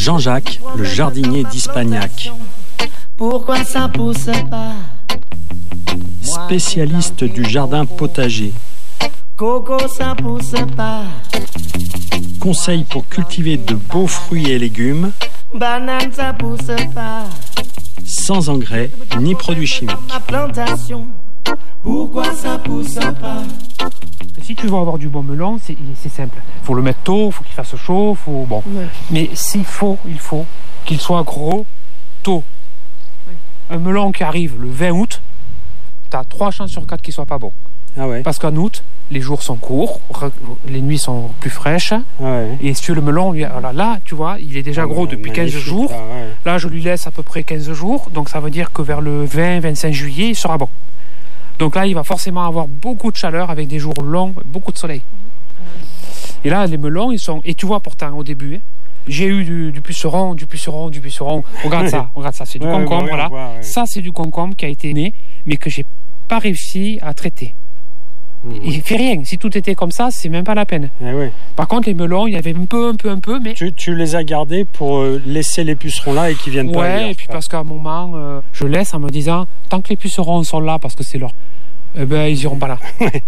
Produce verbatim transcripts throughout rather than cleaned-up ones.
Jean-Jacques, le jardinier d'Ispagnac. Pourquoi ça pousse pas? Spécialiste du jardin potager. Coco, ça pousse pas. Conseils pour cultiver de beaux fruits et légumes. Banane, ça pousse pas. Sans engrais ni produits chimiques. Ma plantation. Pourquoi ça pousse pas? Si tu veux avoir du bon melon, c'est, c'est simple. Il faut le mettre tôt, il faut qu'il fasse chaud, faut bon. Ouais. Mais s'il faut, il faut qu'il soit gros tôt. Ouais. Un melon qui arrive le vingt août, tu as trois chances sur quatre qu'il soit pas bon. Ah ouais. Parce qu'en août, les jours sont courts, les nuits sont plus fraîches. Ah ouais. Et si tu veux, le melon, lui, alors là, tu vois, il est déjà ah gros ouais, depuis quinze jours. Là, ouais. Là, je lui laisse à peu près quinze jours. Donc ça veut dire que vers le vingt vingt-cinq juillet, il sera bon. Donc là, il va forcément avoir beaucoup de chaleur avec des jours longs, beaucoup de soleil. Et là, les melons, ils sont... Et tu vois, pourtant, au début, hein, j'ai eu du, du puceron, du puceron, du puceron. Regarde ça, regarde ça, c'est du ouais, concombre, ouais, voilà. Ouais, ouais. Ça, c'est du concombre qui a été né, mais que j'ai pas réussi à traiter. Mmh. Il fait rien. Si tout était comme ça, c'est même pas la peine. Eh ouais. Par contre, les melons, il y avait un peu, un peu, un peu, mais... Tu, tu les as gardés pour euh, laisser les pucerons là et qu'ils viennent pas ailleurs. Ouais, et puis parce qu'à un moment, euh, je laisse en me disant, tant que les pucerons sont là, parce que c'est leur... Eh ben, ils iront pas là.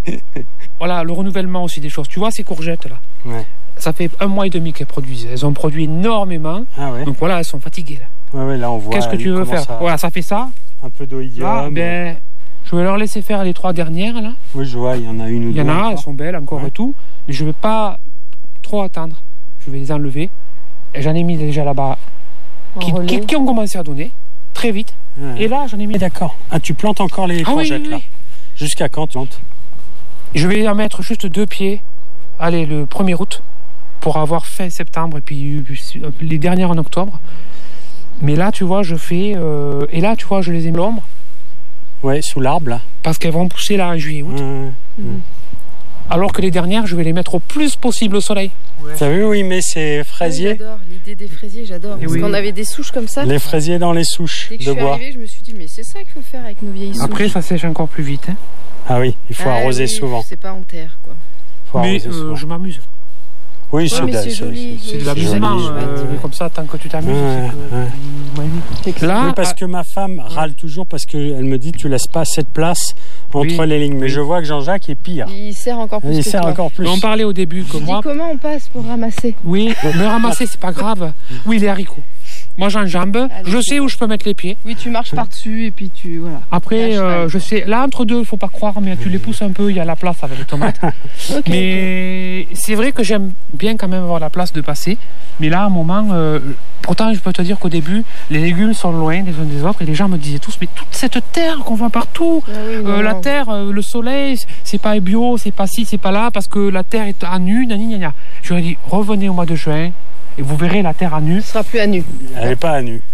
Voilà, le renouvellement aussi des choses. Tu vois ces courgettes là, ouais. Ça fait un mois et demi qu'elles produisent. Elles ont produit énormément. Ah ouais. Donc voilà, elles sont fatiguées là. Ouais, ouais, là on voit. Qu'est-ce que tu veux faire? À... Voilà, ça fait ça. Un peu d'oïdium. Ah, ben, je vais leur laisser faire les trois dernières là. Oui, je vois, il y en a une ou deux. Il y en a, encore. Elles sont belles encore ouais. Et tout. Mais je vais pas trop attendre. Je vais les enlever. Et j'en ai mis déjà là-bas qui, qui, qui ont commencé à donner très vite. Ouais. Et là, j'en ai mis. D'accord. Ah, tu plantes encore les ah, courgettes oui, oui, oui. là. Jusqu'à quand tu plantes? Je vais en mettre juste deux pieds, allez, le premier août, pour avoir fin septembre et puis les dernières en octobre. Mais là, tu vois, je fais... Euh, et là, tu vois, je les ai mis à l'ombre. Ouais, sous l'arbre, là. Parce qu'elles vont pousser là en juillet, août. Mmh, mmh. Alors que les dernières, je vais les mettre au plus possible au soleil. Ouais. T'as vu, oui, mais c'est fraisier. Oui, j'adore, l'idée des fraisiers, j'adore. Et parce oui. qu'on avait des souches comme ça. Les fraisiers dans les souches Dès que de je suis bois. arrivée, je me suis dit, mais c'est ça qu'il faut faire avec nos vieilles souches. Après, ça sèche encore plus vite. Hein. Ah oui, il faut ah, arroser oui, souvent. C'est pas en terre, quoi. Faut mais euh, je m'amuse. Oui, ouais, c'est, mais de, c'est, c'est joli. C'est, c'est de l'amusement. Euh, mais comme ça, tant que tu t'amuses, ouais, c'est que... ouais. Là, oui, parce que ma femme ouais. râle toujours parce qu'elle me dit tu laisses pas assez de place entre oui. les lignes. Mais oui. je vois que Jean-Jacques est pire. Il sert encore plus. Il que sert toi. encore plus. On parlait au début que je moi. Dis comment on passe pour ramasser? Oui, mais ramasser c'est pas grave. Oui, les haricots. Moi j'enjambe, Allez, je sais où je peux mettre les pieds. Oui, tu marches par-dessus et puis tu voilà. Après, euh, je sais, là entre deux, faut pas croire, mais tu les pousses un peu, il y a la place avec les tomates. Okay. Mais c'est vrai que j'aime bien quand même avoir la place de passer. Mais là, à un moment, euh, pourtant, je peux te dire qu'au début, les légumes sont loin les uns des autres et les gens me disaient tous, mais toute cette terre qu'on voit partout, ah oui, euh, la terre, euh, le soleil, c'est pas bio, c'est pas ci, c'est pas là, parce que la terre est à nu, nani, nani. Je leur ai dit, revenez au mois de juin. Et vous verrez la terre à nu. Ce sera plus à nu. Elle n'est pas à nu.